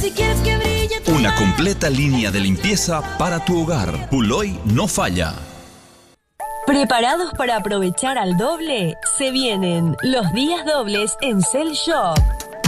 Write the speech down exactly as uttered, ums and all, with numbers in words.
Si quieres que brille tu Una completa línea de limpieza para tu hogar. Puloy no falla. ¿Preparados para aprovechar al doble? Se vienen los días dobles en Cell Shop.